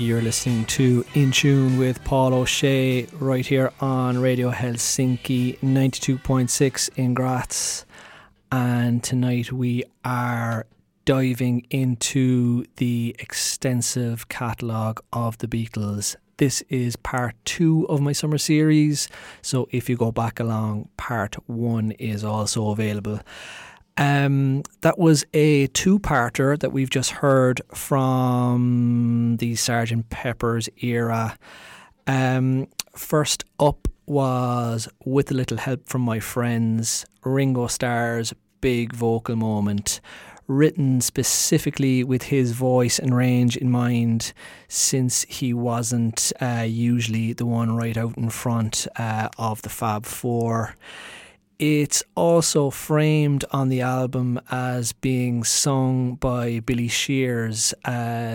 You're listening to In Tune with Paul O'Shea right here on Radio Helsinki 92.6 in Graz. And tonight we are diving into the extensive catalogue of the Beatles. This is part 2 of my summer series, so if you go back along, part 1 is also available. That was a 2-parter that we've just heard from the Sgt. Pepper's era. First up was With a Little Help from My Friends, Ringo Starr's big vocal moment, written specifically with his voice and range in mind, since he wasn't usually the one right out in front of the Fab Four. It's also framed on the album as being sung by Billy Shears,